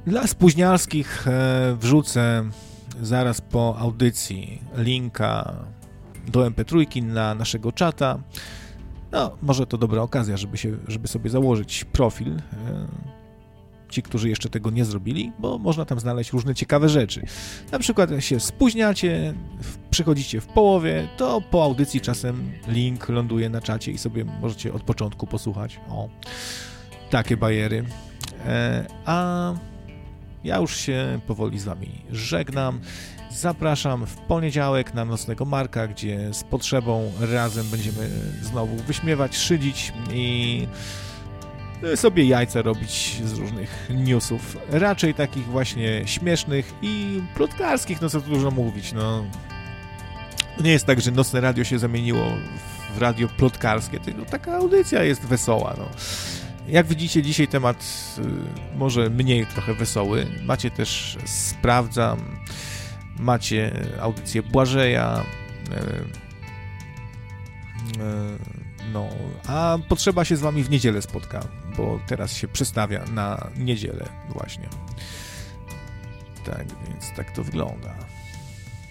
Dla spóźnialskich wrzucę zaraz po audycji linka do MP3 na naszego czata. No, może to dobra okazja, żeby sobie założyć profil. Ci, którzy jeszcze tego nie zrobili, bo można tam znaleźć różne ciekawe rzeczy. Na przykład jak się spóźniacie, przychodzicie w połowie, to po audycji czasem link ląduje na czacie i sobie możecie od początku posłuchać. O, takie bajery. A ja już się powoli z wami żegnam. Zapraszam w poniedziałek na Nocnego Marka, gdzie z Potrzebą razem będziemy znowu wyśmiewać, szydzić i sobie jajca robić z różnych newsów. Raczej takich właśnie śmiesznych i plotkarskich, no co tu dużo mówić, no. Nie jest tak, że Nocne Radio się zamieniło w radio plotkarskie, tylko taka audycja jest wesoła, no. Jak widzicie, dzisiaj temat może mniej trochę wesoły. Macie też Sprawdzam, macie audycję Błażeja, no, a Potrzeba się z wami w niedzielę spotka, bo teraz się przestawia na niedzielę właśnie. Tak, więc tak to wygląda.